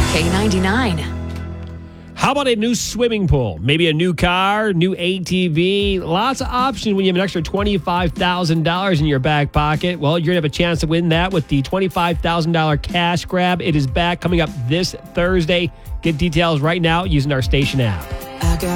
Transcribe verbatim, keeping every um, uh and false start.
K ninety-nine. How about a new swimming pool? Maybe a new car, new A T V. Lots of options when you have an extra twenty-five thousand dollars in your back pocket. Well, you're going to have a chance to win that with the twenty-five thousand dollars cash grab. It is back coming up this Thursday. Get details right now using our station app. I got